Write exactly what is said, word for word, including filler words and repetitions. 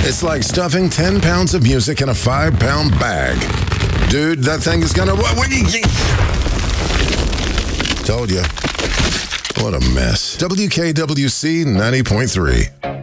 It's like stuffing ten pounds of music in a five pound bag. Dude, that thing is gonna... What, what you... Told you. What a mess. W K W C ninety point three.